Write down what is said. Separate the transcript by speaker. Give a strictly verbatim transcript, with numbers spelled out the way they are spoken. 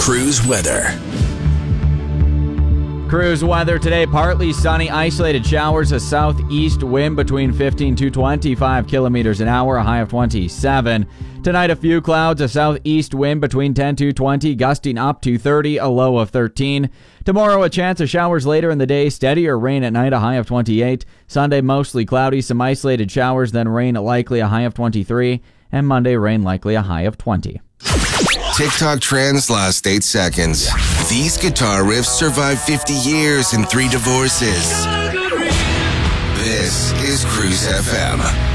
Speaker 1: Cruise weather.
Speaker 2: Cruise weather today, partly sunny, isolated showers, a southeast wind between fifteen to twenty-five kilometers an hour, a high of twenty-seven. Tonight, a few clouds, a southeast wind between ten to twenty, gusting up to thirty, a low of thirteen. Tomorrow, a chance of showers later in the day, steadier rain at night, a high of twenty-eight. Sunday, mostly cloudy, some isolated showers, then rain likely, a high of twenty-three. And Monday, rain likely, a high of twenty.
Speaker 1: TikTok trends last eight seconds. These guitar riffs survived fifty years and three divorces. This is Cruise F M.